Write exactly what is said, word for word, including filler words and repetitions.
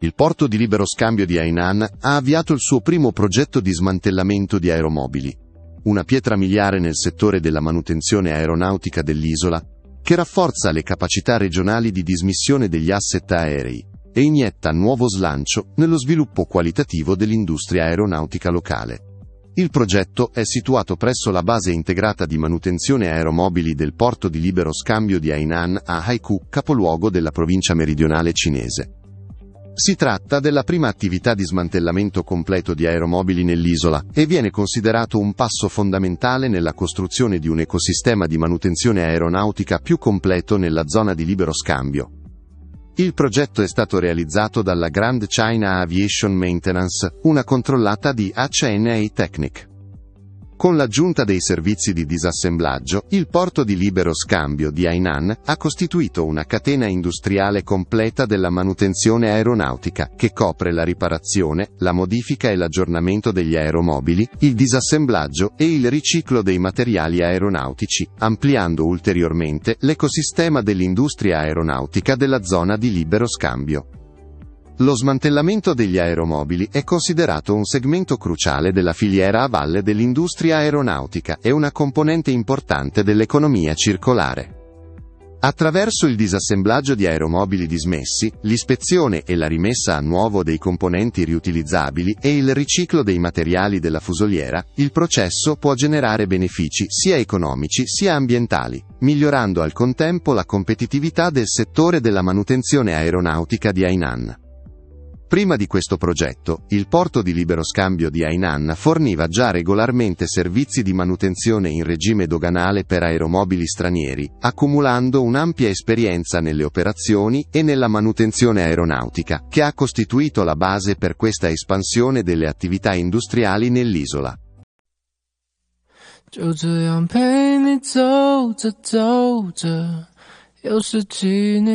Il porto di libero scambio di Hainan ha avviato il suo primo progetto di smantellamento di aeromobili, una pietra miliare nel settore della manutenzione aeronautica dell'isola, che rafforza le capacità regionali di dismissione degli asset aerei e inietta nuovo slancio nello sviluppo qualitativo dell'industria aeronautica locale. Il progetto è situato presso la base integrata di manutenzione aeromobili del porto di libero scambio di Hainan a Haikou, capoluogo della provincia meridionale cinese. Si tratta della prima attività di smantellamento completo di aeromobili nell'isola e viene considerato un passo fondamentale nella costruzione di un ecosistema di manutenzione aeronautica più completo nella zona di libero scambio. Il progetto è stato realizzato dalla Grand China Aviation Maintenance, una controllata di H N A Technic. Con l'aggiunta dei servizi di disassemblaggio, il porto di libero scambio di Hainan ha costituito una catena industriale completa della manutenzione aeronautica, che copre la riparazione, la modifica e l'aggiornamento degli aeromobili, il disassemblaggio e il riciclo dei materiali aeronautici, ampliando ulteriormente l'ecosistema dell'industria aeronautica della zona di libero scambio. Lo smantellamento degli aeromobili è considerato un segmento cruciale della filiera a valle dell'industria aeronautica e una componente importante dell'economia circolare. Attraverso il disassemblaggio di aeromobili dismessi, l'ispezione e la rimessa a nuovo dei componenti riutilizzabili e il riciclo dei materiali della fusoliera, il processo può generare benefici sia economici sia ambientali, migliorando al contempo la competitività del settore della manutenzione aeronautica di Hainan. Prima di questo progetto, il porto di libero scambio di Hainan forniva già regolarmente servizi di manutenzione in regime doganale per aeromobili stranieri, accumulando un'ampia esperienza nelle operazioni e nella manutenzione aeronautica, che ha costituito la base per questa espansione delle attività industriali nell'isola. 就这样陪你走着走着，又是几年